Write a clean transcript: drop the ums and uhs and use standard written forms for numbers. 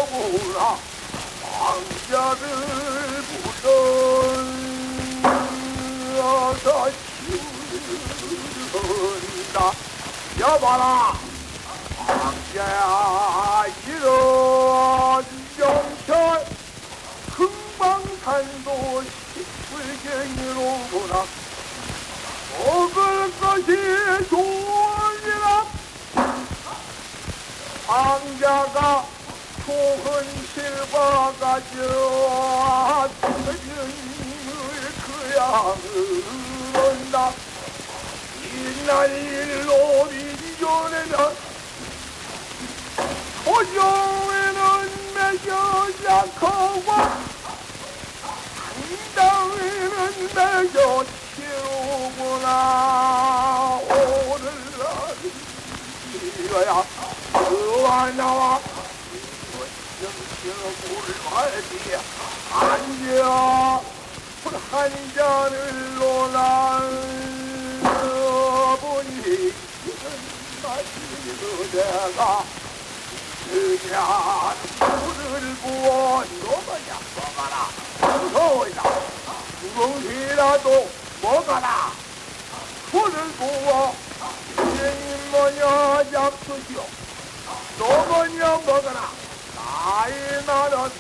오구나 왕자를 불러서 치운다. 여봐라 왕자야 이런 영철 금방산도 식불갱이로구나. 먹을 것이 좋으니라. 왕자가 좋은 실과 가져 그야 흐른다. 이날 일로 민전에는 도정에는 매겨 약하고 당당에는 매겨 치우구나. 오늘날 이거야 그와 나와 물말지 앉아 한 잔을 논한 보니 마시고 내가 그냥 물을 부어 너무냐 먹어라. 무서워이다. 두덩이라도 먹어라. 물을 부어 인생이 뭐냐 잡수시오. 너무냐 먹어라. 나이 나는